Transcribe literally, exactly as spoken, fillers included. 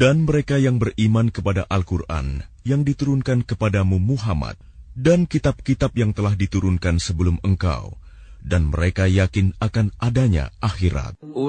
Dan mereka yang beriman kepada Al-Quran yang diturunkan kepadamu Muhammad dan kitab-kitab yang telah diturunkan sebelum engkau, dan mereka yakin akan adanya akhirat.